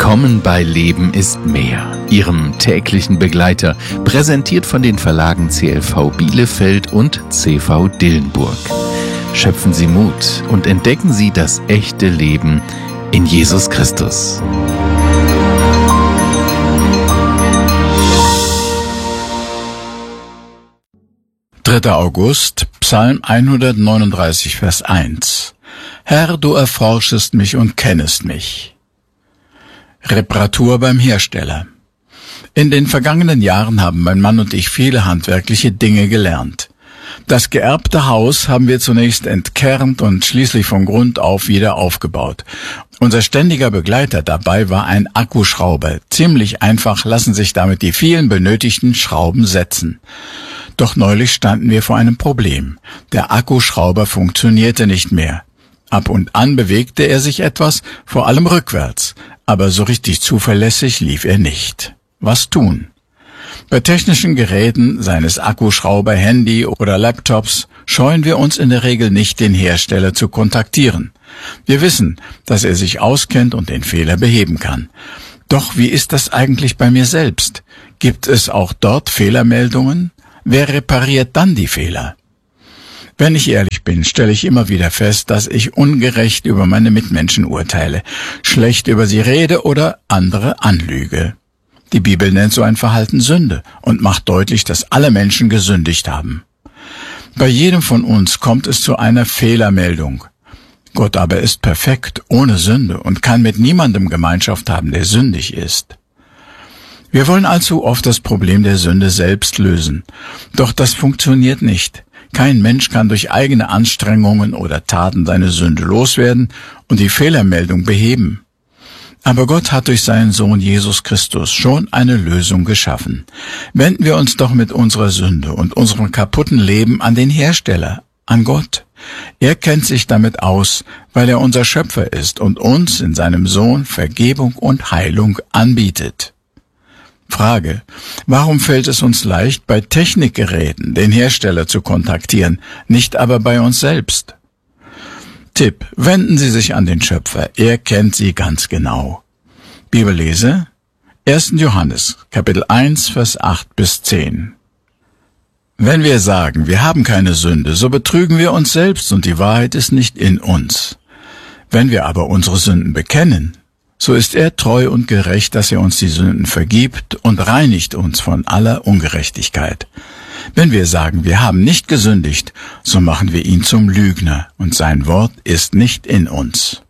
Willkommen bei Leben ist mehr, Ihrem täglichen Begleiter, präsentiert von den Verlagen CLV Bielefeld und CV Dillenburg. Schöpfen Sie Mut und entdecken Sie das echte Leben in Jesus Christus. August, Psalm 139, Vers 1. Herr, du erforschest mich und kennest mich. Reparatur beim Hersteller. In den vergangenen Jahren haben mein Mann und ich viele handwerkliche Dinge gelernt. Das geerbte Haus haben wir zunächst entkernt und schließlich von Grund auf wieder aufgebaut. Unser ständiger Begleiter dabei war ein Akkuschrauber. Ziemlich einfach lassen sich damit die vielen benötigten Schrauben setzen. Doch neulich standen wir vor einem Problem. Der Akkuschrauber funktionierte nicht mehr. Ab und an bewegte er sich etwas, vor allem rückwärts, aber so richtig zuverlässig lief er nicht. Was tun? Bei technischen Geräten, seien es Akkuschrauber, Handy oder Laptops, scheuen wir uns in der Regel nicht, den Hersteller zu kontaktieren. Wir wissen, dass er sich auskennt und den Fehler beheben kann. Doch wie ist das eigentlich bei mir selbst? Gibt es auch dort Fehlermeldungen? Wer repariert dann die Fehler? Wenn ich ehrlich bin, stelle ich immer wieder fest, dass ich ungerecht über meine Mitmenschen urteile, schlecht über sie rede oder andere anlüge. Die Bibel nennt so ein Verhalten Sünde und macht deutlich, dass alle Menschen gesündigt haben. Bei jedem von uns kommt es zu einer Fehlermeldung. Gott aber ist perfekt, ohne Sünde und kann mit niemandem Gemeinschaft haben, der sündig ist. Wir wollen allzu oft das Problem der Sünde selbst lösen. Doch das funktioniert nicht. Kein Mensch kann durch eigene Anstrengungen oder Taten seine Sünde loswerden und die Fehlermeldung beheben. Aber Gott hat durch seinen Sohn Jesus Christus schon eine Lösung geschaffen. Wenden wir uns doch mit unserer Sünde und unserem kaputten Leben an den Hersteller, an Gott. Er kennt sich damit aus, weil er unser Schöpfer ist und uns in seinem Sohn Vergebung und Heilung anbietet. Frage: Warum fällt es uns leicht, bei Technikgeräten den Hersteller zu kontaktieren, nicht aber bei uns selbst? Tipp: Wenden Sie sich an den Schöpfer, er kennt Sie ganz genau. Bibellese: 1. Johannes, Kapitel 1, Vers 8 bis 10. Wenn wir sagen, wir haben keine Sünde, so betrügen wir uns selbst und die Wahrheit ist nicht in uns. Wenn wir aber unsere Sünden bekennen, so ist er treu und gerecht, dass er uns die Sünden vergibt und reinigt uns von aller Ungerechtigkeit. Wenn wir sagen, wir haben nicht gesündigt, so machen wir ihn zum Lügner und sein Wort ist nicht in uns.